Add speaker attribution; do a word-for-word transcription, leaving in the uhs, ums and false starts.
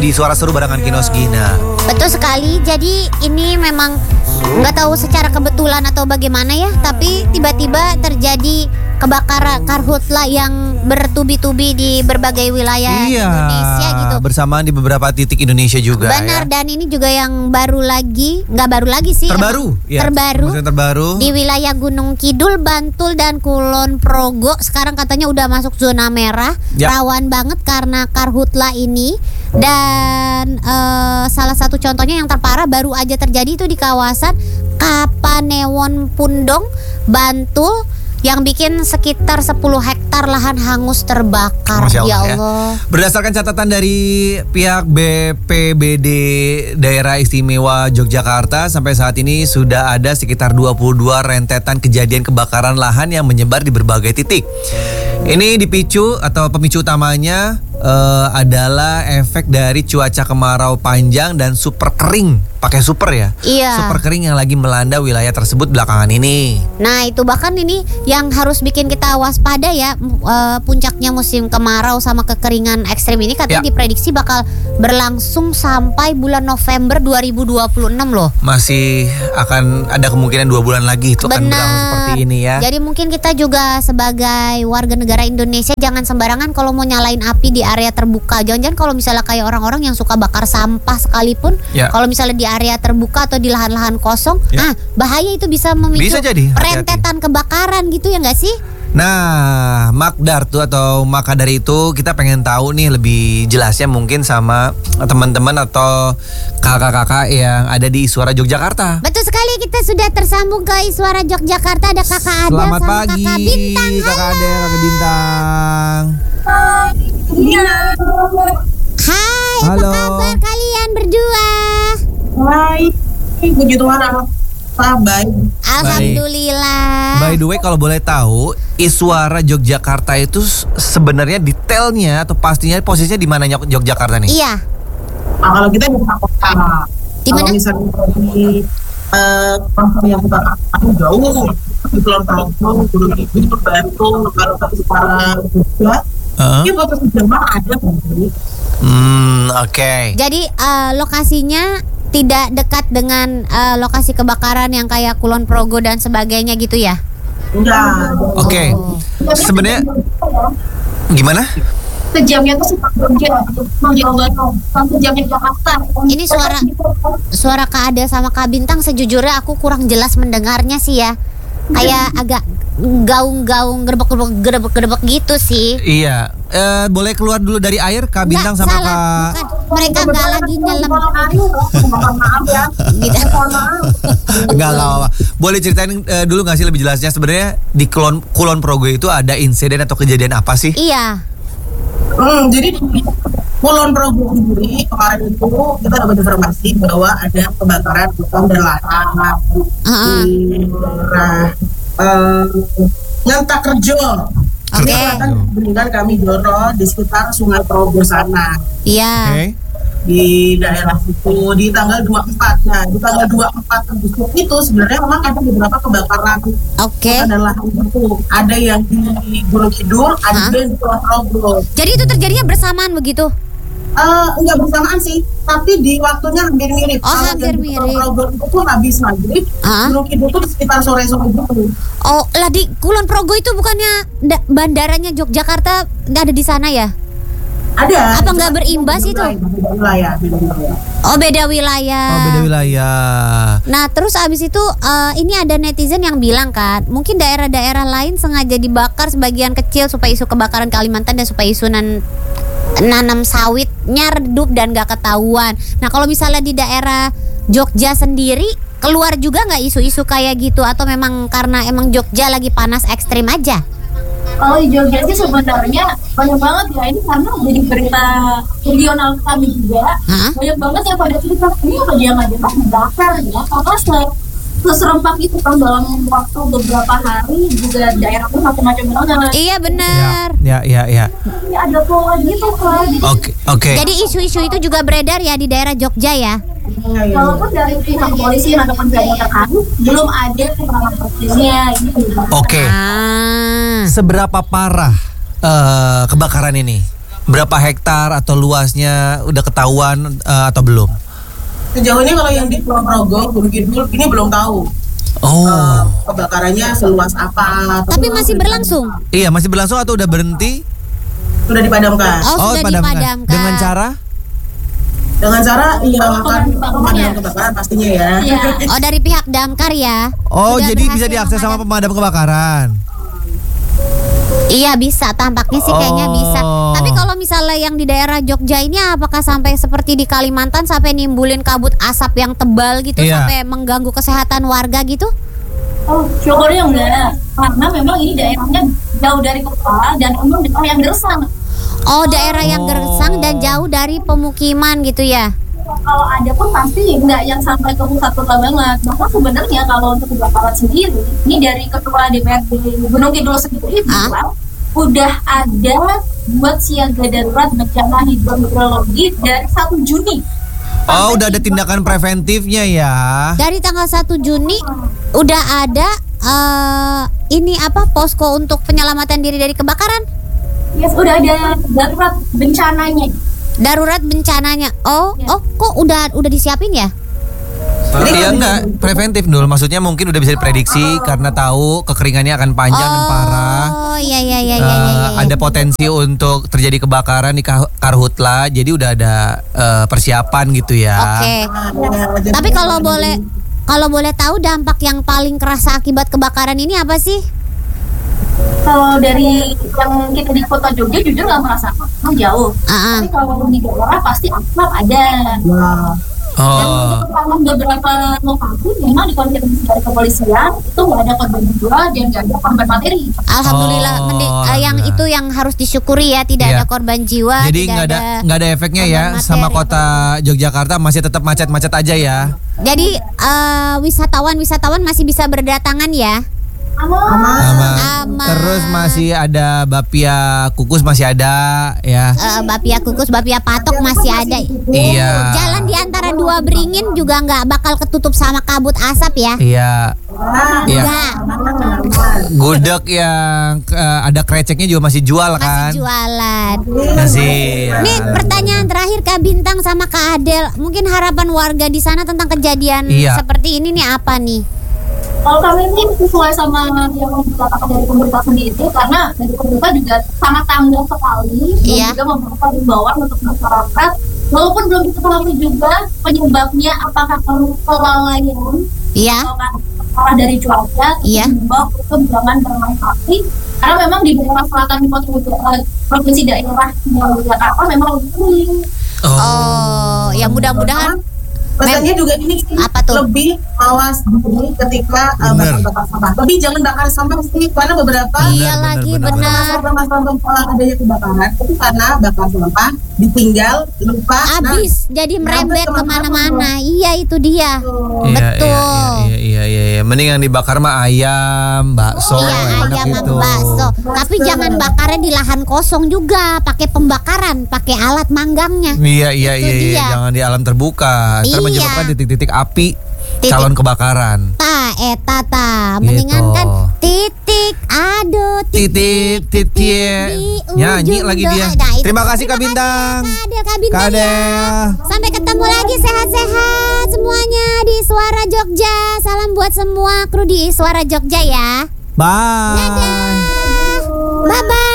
Speaker 1: di Suara Seru barengan Kinos Gina.
Speaker 2: Betul sekali. Jadi ini memang nggak tahu secara kebetulan atau bagaimana ya, tapi tiba-tiba terjadi kebakaran karhutla yang bertubi-tubi di berbagai wilayah
Speaker 1: iya,
Speaker 2: Indonesia gitu.
Speaker 1: Bersamaan di beberapa titik Indonesia juga.
Speaker 2: Benar,
Speaker 1: ya.
Speaker 2: dan ini juga yang baru lagi, nggak baru lagi sih.
Speaker 1: Terbaru, ya,
Speaker 2: terbaru.
Speaker 1: terbaru.
Speaker 2: Di wilayah Gunung Kidul, Bantul dan Kulon Progo sekarang katanya udah masuk zona merah,
Speaker 1: ya.
Speaker 2: Rawan banget karena karhutla ini. Dan uh, salah satu contohnya yang terparah baru aja terjadi itu di kawasan Kapanewon Pundong, Bantul, yang bikin sekitar sepuluh hektar lahan hangus terbakar.
Speaker 1: Masya Allah,
Speaker 2: ya Allah.
Speaker 1: Ya. Berdasarkan catatan dari pihak B P B D Daerah Istimewa Yogyakarta, sampai saat ini sudah ada sekitar dua puluh dua rentetan kejadian kebakaran lahan yang menyebar di berbagai titik. Ini dipicu atau pemicu utamanya uh, adalah efek dari cuaca kemarau panjang dan super kering. Pakai super ya?
Speaker 2: Iya.
Speaker 1: Super kering yang lagi melanda wilayah tersebut belakangan ini.
Speaker 2: Nah itu bahkan ini yang harus bikin kita waspada ya, uh, puncaknya musim kemarau sama kekeringan ekstrim ini katanya
Speaker 1: ya.
Speaker 2: Diprediksi bakal berlangsung sampai bulan November dua ribu dua puluh enam loh.
Speaker 1: Masih akan ada kemungkinan dua bulan lagi itu akan berlangsung seperti ini ya.
Speaker 2: Jadi mungkin kita juga sebagai warga negara Indonesia jangan sembarangan kalau mau nyalain api di area terbuka. Jangan-jangan kalau misalnya kayak orang-orang yang suka bakar sampah sekalipun,
Speaker 1: ya.
Speaker 2: Kalau misalnya di area terbuka atau di lahan-lahan kosong,
Speaker 1: ya.
Speaker 2: ah bahaya, itu bisa memicu
Speaker 1: bisa jadi,
Speaker 2: rentetan kebakaran gitu ya nggak sih?
Speaker 1: Nah, Makdar tuh atau maka dari itu kita pengen tahu nih lebih jelasnya mungkin sama teman-teman atau kakak-kakak yang ada di Iswara Yogyakarta.
Speaker 2: Betul sekali, kita sudah tersambung ke Iswara Yogyakarta, ada kakak Ada
Speaker 1: Selamat
Speaker 2: sama
Speaker 1: pagi,
Speaker 2: kakak Bintang.
Speaker 1: kakak Ada, kakak Bintang.
Speaker 2: Hai,
Speaker 1: halo.
Speaker 2: apa kabar kalian berdua?
Speaker 3: Baik, puji Tuhan, alhamdulillah baik.
Speaker 2: Alhamdulillah.
Speaker 1: By the way, kalau boleh tahu, Iswara Yogyakarta itu sebenarnya detailnya atau pastinya posisinya di mana Yogyakarta nih?
Speaker 2: Iya.
Speaker 3: Nah, kalau kita di kota,
Speaker 2: di mana?
Speaker 3: Kalau misalnya di uh, kampung yang kita akan jauh, di Kulon Progo, Gunung Kidul, Bantul, kalau kita sekarang juga,
Speaker 1: uh-huh.
Speaker 3: ini kota Sudirman ada kan?
Speaker 1: Hmm, oke. Okay.
Speaker 2: Jadi uh, lokasinya tidak dekat dengan uh, lokasi kebakaran yang kayak Kulon Progo dan sebagainya gitu ya?
Speaker 3: Enggak.
Speaker 1: Oke. Okay. Sebenarnya gimana?
Speaker 3: Sejamnya tuh sejamnya Jakarta.
Speaker 2: Ini suara suara Kak Ada sama Kak Bintang sejujurnya aku kurang jelas mendengarnya sih ya. Kayak agak gaung-gaung gerbek-gerbek gerbek-gerbek gitu sih.
Speaker 1: Iya. Eh, boleh keluar dulu dari air Kak Bintang
Speaker 2: nggak,
Speaker 1: sama
Speaker 2: salah,
Speaker 1: Kak.
Speaker 2: bukan. Mereka nggak lagi nyelam.
Speaker 3: Maaf ya.
Speaker 2: Gitu.
Speaker 1: Enggak, enggak apa-apa. Boleh ceritain uh, dulu nggak sih lebih jelasnya sebenarnya di Kulon Kulon Progo itu ada insiden atau kejadian apa sih?
Speaker 2: Iya.
Speaker 3: Hmm, jadi di Kulon Progo sendiri kemarin itu kita dapat informasi bahwa ada kebakaran hutan dan lahan
Speaker 2: Uh-uh.
Speaker 3: di daerah uh, Nyantakerjo.
Speaker 2: Oke.
Speaker 3: Okay. Dengan kami Joro di sekitar Sungai Progo sana.
Speaker 2: Iya.
Speaker 1: Okay.
Speaker 3: Di daerah itu di tanggal dua puluh empat. Nah, di tanggal dua puluh empat Agustus itu sebenarnya memang ada beberapa kebakaran.
Speaker 2: Oke. Okay.
Speaker 3: Ada lahan itu. Ada yang di Gunung Kidul, ada
Speaker 2: Huh?
Speaker 3: yang di Kulon Progo.
Speaker 2: Jadi itu terjadinya bersamaan begitu?
Speaker 3: Uh, enggak bersamaan sih, tapi di waktunya hampir mirip.
Speaker 2: Oh,
Speaker 3: Kalau
Speaker 2: hampir
Speaker 3: yang di
Speaker 2: mirip.
Speaker 3: Kulon Progo itu tuh habis maghrib,
Speaker 2: Hah?
Speaker 3: Gunung Kidul tuh di sekitar sore-sore gitu.
Speaker 2: Oh, lah di Kulon Progo itu bukannya da- bandaranya Yogyakarta nggak ada di sana ya?
Speaker 3: Ada.
Speaker 2: Apa nggak berimbas itu?
Speaker 3: Beda wilayah, beda wilayah.
Speaker 2: Oh, beda wilayah.
Speaker 1: Oh, beda wilayah.
Speaker 2: Nah, terus abis itu uh, ini ada netizen yang bilang kan, mungkin daerah-daerah lain sengaja dibakar sebagian kecil supaya isu kebakaran Kalimantan dan supaya isu nan- nanam sawitnya redup dan gak ketahuan. Nah, kalau misalnya di daerah Jogja sendiri keluar juga nggak isu-isu kayak gitu atau memang karena emang Jogja lagi panas ekstrim aja?
Speaker 4: Kalau di Jogja sih sebenarnya banyak banget ya, ini karena jadi berita regional kami juga.
Speaker 2: Hah?
Speaker 4: Banyak banget yang pada cerita ini kejadian-kejadian dibakar ya, karena se- seserempak itu kan dalam waktu beberapa hari juga daerah pun macam-macam banget.
Speaker 2: Iya benar.
Speaker 1: Ya, ya, ya.
Speaker 4: Ini ada pola gitu kan.
Speaker 1: Oke, oke.
Speaker 2: Jadi isu-isu itu juga beredar ya di daerah Jogja ya?
Speaker 4: Walaupun dari pihak polisi ataupun pihak terkait belum ada keterangan persisnya gitu.
Speaker 1: Oke.
Speaker 2: Ah.
Speaker 1: Seberapa parah eh, kebakaran ini? Berapa hektar atau luasnya udah ketahuan uh, atau belum?
Speaker 3: Sejauh ini kalau yang di Pulau Progo, Gunung Kidul ini belum tahu.
Speaker 1: Oh.
Speaker 3: Uh, kebakarannya seluas apa.
Speaker 2: Tapi masih berlangsung.
Speaker 1: Iya, masih berlangsung atau udah berhenti?
Speaker 3: Sudah dipadamkan.
Speaker 2: Oh, sudah dipadamkan.
Speaker 1: Dengan cara?
Speaker 3: Dengan cara ya kan pemadam kebakaran pastinya ya.
Speaker 4: Iya.
Speaker 2: Oh, dari pihak damkar ya.
Speaker 1: Oh,
Speaker 2: Sudah
Speaker 1: jadi bisa
Speaker 2: berhasil
Speaker 1: diakses sama
Speaker 2: memadam-
Speaker 1: pemadam kebakaran.
Speaker 2: Iya bisa, tampaknya sih kayaknya
Speaker 1: Oh.
Speaker 2: bisa. Tapi kalau misalnya yang di daerah Jogja ini apakah sampai seperti di Kalimantan sampai nimbulin kabut asap yang tebal gitu
Speaker 1: Iya.
Speaker 2: sampai mengganggu kesehatan warga gitu?
Speaker 4: Oh, syukurnya enggak. Karena memang ini daerahnya jauh dari kota dan umum daerah yang gersang.
Speaker 2: Oh, daerah yang
Speaker 1: Oh.
Speaker 2: gersang dan jauh dari pemukiman gitu ya.
Speaker 4: Kalau ada pun pasti enggak yang sampai ke pusat kota banget. Bahkan sebenarnya kalau untuk kebakaran sendiri, ini dari Ketua D P R D Gunung Kidul sendiri
Speaker 2: Ah?
Speaker 4: bilang udah ada buat siaga darurat bencana hidrometeorologi dari satu Juni.
Speaker 1: Oh, udah ada tindakan preventifnya ya.
Speaker 2: Dari tanggal satu Juni udah ada eh ini apa posko untuk penyelamatan diri dari kebakaran,
Speaker 4: Yes, udah ada darurat bencananya.
Speaker 2: darurat bencananya. Oh,
Speaker 4: Ya.
Speaker 2: oh kok udah udah disiapin ya?
Speaker 1: Iya enggak, preventif dulu. Maksudnya mungkin udah bisa diprediksi karena tahu kekeringannya akan panjang dan parah.
Speaker 2: Oh, iya iya iya iya
Speaker 1: Eh,
Speaker 2: iya. iya.
Speaker 1: ada potensi untuk terjadi kebakaran di Kar- Karhutla, jadi udah ada eh, persiapan gitu ya.
Speaker 2: Oke. Tapi kalau boleh kalau boleh tahu dampak yang paling kerasa akibat kebakaran ini apa sih?
Speaker 4: Kalau dari yang kita di kota Jogja jujur nggak merasakan jauh.
Speaker 2: Ah, ah.
Speaker 4: Tapi kalau di daerah pasti asap ada.
Speaker 3: Wah.
Speaker 4: Dan
Speaker 1: Oh,
Speaker 4: untuk keterangan beberapa lokasi memang dikonfirmasi dari kepolisian itu nggak ada korban jiwa dan nggak ada korban materi.
Speaker 2: Alhamdulillah,
Speaker 1: Oh,
Speaker 2: mendi- eh, yang
Speaker 1: alhamdulillah.
Speaker 2: itu yang harus disyukuri ya, tidak
Speaker 1: Iya.
Speaker 2: ada korban jiwa,
Speaker 1: jadi
Speaker 2: tidak
Speaker 1: nggak ada
Speaker 2: ada.
Speaker 1: nggak ada efeknya ya
Speaker 2: korban
Speaker 1: sama
Speaker 2: materi.
Speaker 1: kota Yogyakarta masih tetap macet-macet aja ya.
Speaker 2: Jadi eh, wisatawan-wisatawan masih bisa berdatangan ya.
Speaker 4: Aman.
Speaker 1: Aman.
Speaker 2: Aman.
Speaker 1: Terus masih ada bapia kukus masih ada ya.
Speaker 2: Eh, bapia kukus, bapia patok masih ada.
Speaker 1: Iya.
Speaker 2: Jalan di antara dua beringin juga nggak bakal ketutup sama kabut asap ya.
Speaker 1: Iya. Iya.
Speaker 2: Enggak,
Speaker 1: Gudeg yang eh, ada kreceknya juga masih jual kan?
Speaker 2: masih jualan.
Speaker 1: Masih. ya.
Speaker 2: Nih pertanyaan terakhir Kak Bintang sama Kak Adel, mungkin harapan warga di sana tentang kejadian
Speaker 1: Iya.
Speaker 2: seperti ini nih apa nih?
Speaker 4: Kalau kami ini sesuai sama yang dikatakan dari pemerintah sendiri, karena dari pemerintah juga sangat tanggap sekali
Speaker 2: Iya.
Speaker 4: dan juga memberikan himbauan untuk masyarakat. Walaupun belum diketahui juga penyebabnya apakah karena kelalaian
Speaker 2: Iya.
Speaker 4: atau karena dari cuaca,
Speaker 2: Iya.
Speaker 4: dihimbau untuk jangan bermain api. Karena memang di daerah selatan di kota eh, provinsi daerah Jakarta memang kering.
Speaker 2: Oh, ya mudah-mudahan.
Speaker 3: Pesannya juga ini sih,
Speaker 2: Apa tuh?
Speaker 3: lebih awas diri ketika uh,
Speaker 1: Bener.
Speaker 3: bakar sampah. Lebih jangan bakar sampah sih, karena beberapa
Speaker 2: Iya
Speaker 1: benar,
Speaker 2: lagi
Speaker 1: benar,
Speaker 2: benar.
Speaker 3: masalah adanya kebakaran itu karena bakar sampah ditinggal lupa.
Speaker 2: Abis jadi merembet kemana-mana. Iya itu dia.
Speaker 3: Nah,
Speaker 1: Iya,
Speaker 2: Betul.
Speaker 1: Iya, iya, iya, iya. Mending yang dibakar mah ayam, bakso,
Speaker 2: Iya,
Speaker 1: enak
Speaker 2: ayam
Speaker 1: itu.
Speaker 2: sama bakso. Tapi jangan bakarnya di lahan kosong juga, pakai pembakaran, pakai alat manggangnya.
Speaker 1: Iya, iya,
Speaker 2: Itu
Speaker 1: iya, iya.
Speaker 2: dia.
Speaker 1: Jangan di alam terbuka. Ntar
Speaker 2: Iya.
Speaker 1: menyebabkan titik-titik api
Speaker 2: Titik.
Speaker 1: calon kebakaran.
Speaker 2: Ta, eta ta,
Speaker 1: Gitu.
Speaker 2: mendingan kan titik, aduh,
Speaker 1: Titik, titik,
Speaker 2: di
Speaker 1: nyanyi
Speaker 2: ujung
Speaker 1: lagi
Speaker 2: doa.
Speaker 1: dia.
Speaker 2: Nah, itu.
Speaker 1: Terima kasih Kak
Speaker 2: Terima
Speaker 1: Bintang.
Speaker 2: Kak Adel, Kak Bintang
Speaker 1: Kak
Speaker 2: ya.
Speaker 1: Adel.
Speaker 2: Sampai ketemu lagi, sehat-sehat semuanya di Suara Jogja. Salam buat semua kru di Suara Jogja ya.
Speaker 1: Bye.
Speaker 2: Dadah. Bye-bye.